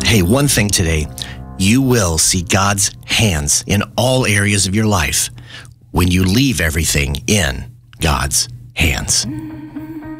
Hey, one thing today, you will see God's hands in all areas of your life when you leave everything in God's hands.